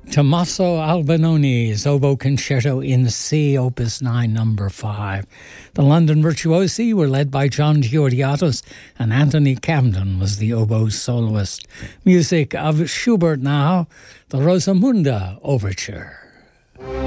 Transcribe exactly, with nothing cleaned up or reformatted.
Tommaso Albanone's Oboe Concerto in C, Opus nine, number five. The London Virtuosi were led by John Georgiatos, and Anthony Camden was the oboe soloist. Music of Schubert now, the Rosamunda Overture.